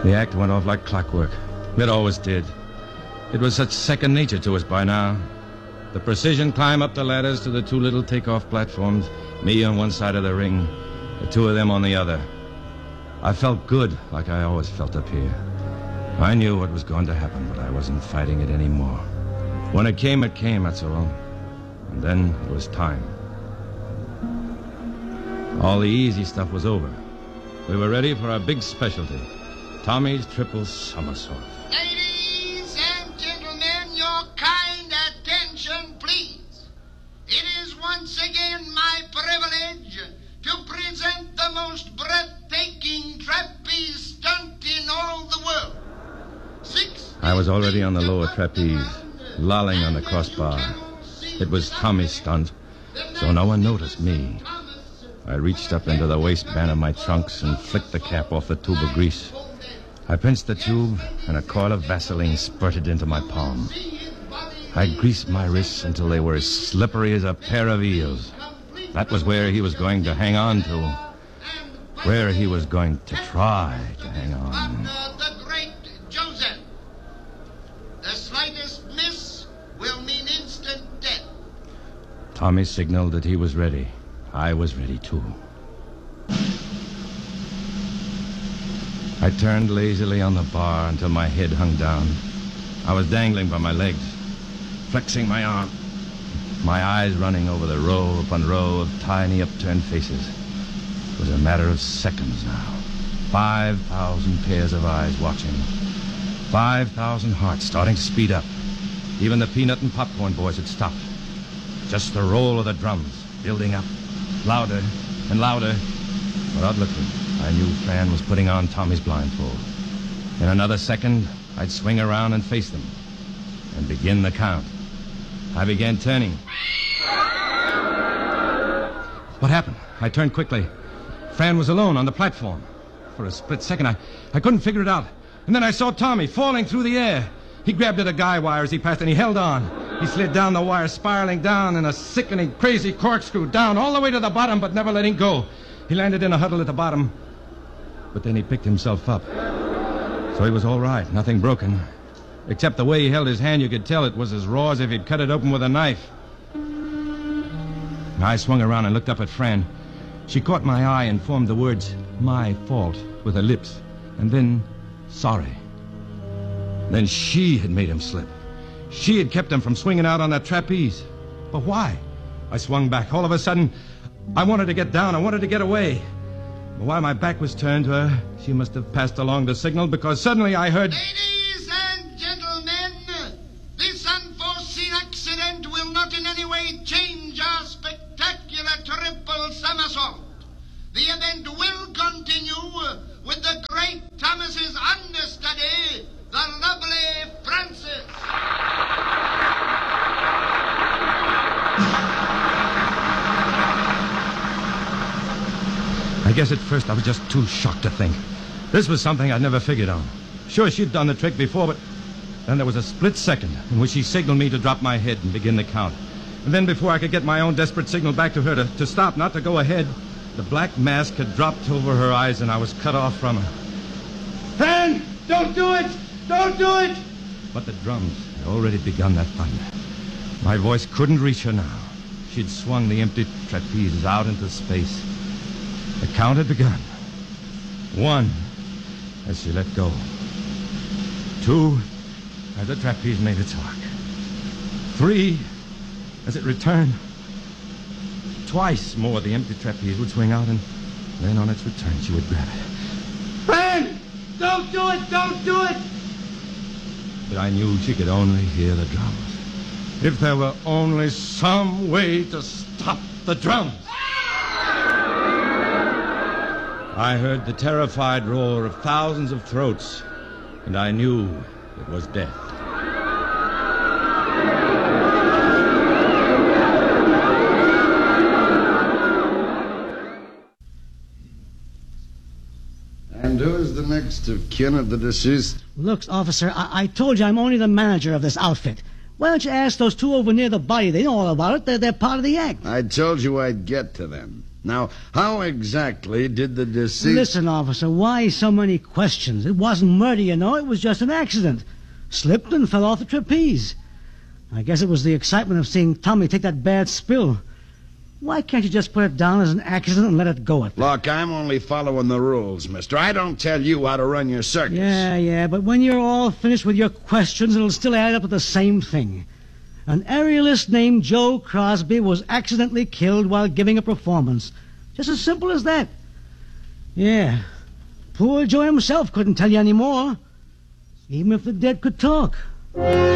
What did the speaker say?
The act went off like clockwork. It always did. It was such second nature to us by now. The precision climb up the ladders to the two little takeoff platforms, me on one side of the ring, the two of them on the other. I felt good, like I always felt up here. I knew what was going to happen, but I wasn't fighting it anymore. When it came, that's all. And then it was time. All the easy stuff was over. We were ready for our big specialty, Tommy's triple somersault. Ladies and gentlemen, your kind attention, please. It is once again my privilege to present the most breathtaking trapeze stunt in all the world. I was already on the lower trapeze, lolling on the crossbar. It was Tommy's stunt, so no one noticed me. I reached up into the waistband of my trunks and flicked the cap off the tube of grease. I pinched the tube, and a coil of Vaseline spurted into my palm. I greased my wrists until they were as slippery as a pair of eels. That was where he was going to hang on to. Where he was going to try to hang on. The great Joseph. The slightest miss will mean instant death. Tommy signaled that he was ready. I was ready, too. I turned lazily on the bar until my head hung down. I was dangling by my legs, flexing my arm, my eyes running over the row upon row of tiny upturned faces. It was a matter of seconds now. 5,000 pairs of eyes watching. 5,000 hearts starting to speed up. Even the peanut and popcorn boys had stopped. Just the roll of the drums building up, louder and louder. Without looking, I knew Fran was putting on Tommy's blindfold. In another second, I'd swing around and face them and begin the count. I began turning. What happened? I turned quickly. Fran was alone on the platform. For a split second, I couldn't figure it out. And then I saw Tommy falling through the air. He grabbed at a guy wire as he passed, and he held on. He slid down the wire, spiraling down in a sickening, crazy corkscrew, down all the way to the bottom, but never letting go. He landed in a huddle at the bottom, but then he picked himself up. So he was all right, nothing broken. Except the way he held his hand, you could tell it was as raw as if he'd cut it open with a knife. I swung around and looked up at Fran. She caught my eye and formed the words, "My fault," with her lips, and then, "Sorry." Then she had made him slip. She had kept him from swinging out on that trapeze. But why? I swung back. All of a sudden, I wanted to get down. I wanted to get away. But while my back was turned to her, she must have passed along the signal, because suddenly I heard... Ladies and gentlemen, this unforeseen accident will not in any way change our spectacular triple somersault. The event will continue with the great Thomas's understudy, the lovely Frances. I guess at first I was just too shocked to think. This was something I'd never figured on. Sure, she'd done the trick before, but then there was a split second in which she signaled me to drop my head and begin the count. And then before I could get my own desperate signal back to her to stop, not to go ahead, the black mask had dropped over her eyes and I was cut off from her. "Fran, don't do it! Don't do it!" But the drums had already begun that thunder. My voice couldn't reach her now. She'd swung the empty trapeze out into space. The count had begun. 1, as she let go. 2, as the trapeze made its arc. 3, as it returned. Twice more the empty trapeze would swing out, and then on its return she would grab it. "Fran! Don't do it! Don't do it!" But I knew she could only hear the drums. If there were only some way to stop the drums. I heard the terrified roar of thousands of throats, and I knew it was death. And who is the next of kin of the deceased? Look, officer, I told you I'm only the manager of this outfit. Why don't you ask those two over near the body? They know all about it. They're part of the act. I told you I'd get to them. Now, how exactly did the deceased... Listen, officer, why so many questions? It wasn't murder, you know. It was just an accident. Slipped and fell off the trapeze. I guess it was the excitement of seeing Tommy take that bad spill. Why can't you just put it down as an accident and let it go at that? Look, I'm only following the rules, mister. I don't tell you how to run your circus. Yeah, but when you're all finished with your questions, it'll still add up to the same thing. An aerialist named Joe Crosby was accidentally killed while giving a performance. Just as simple as that. Yeah. Poor Joe himself couldn't tell you any more. Even if the dead could talk.